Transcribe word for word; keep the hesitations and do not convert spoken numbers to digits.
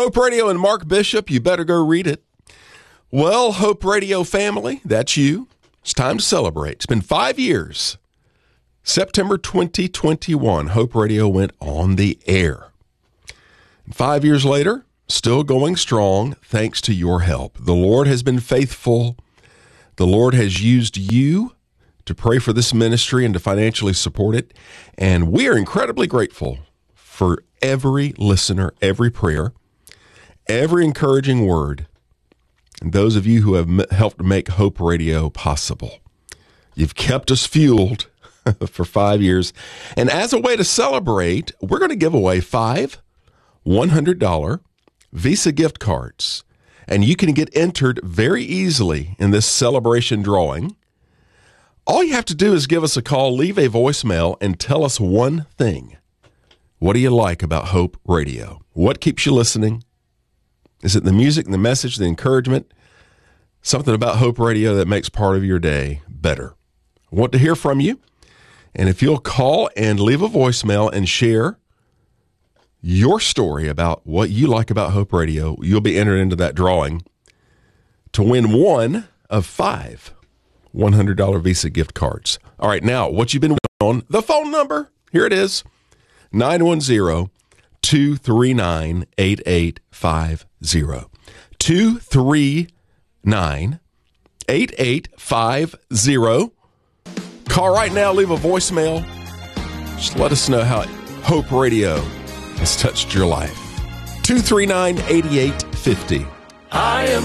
Hope Radio and Mark Bishop, you better go read it. Well, Hope Radio family, that's you. It's time to celebrate. It's been five years. September twenty twenty-one, Hope Radio went on the air. And five years later, still going strong thanks to your help. The Lord has been faithful. The Lord has used you to pray for this ministry and to financially support it. And we are incredibly grateful for every listener, every prayer, every encouraging word, and those of you who have m- helped make Hope Radio possible. You've kept us fueled for five years. And as a way to celebrate, we're going to give away five one hundred dollars Visa gift cards. And you can get entered very easily in this celebration drawing. All you have to do is give us a call, leave a voicemail, and tell us one thing. What do you like about Hope Radio? What keeps you listening? Is it the music, the message, the encouragement? Something about Hope Radio that makes part of your day better. I want to hear from you. And if you'll call and leave a voicemail and share your story about what you like about Hope Radio, you'll be entered into that drawing to win one of five one hundred dollars Visa gift cards. All right, now, what you've been on, the phone number, here it is, nine one zero, two three nine, eight eight five zero. two three nine, eight eight five zero. Call right now, leave a voicemail. Just let us know how Hope Radio has touched your life. two three nine, eight eight five zero. I am